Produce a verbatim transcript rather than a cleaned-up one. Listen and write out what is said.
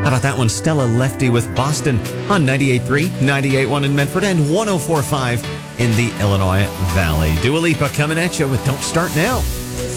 about that one? Stella Lefty with Boston on ninety-eight point three, ninety-eight point one in Medford, and one oh four point five in the Illinois Valley. Dua Lipa coming at you with Don't Start Now.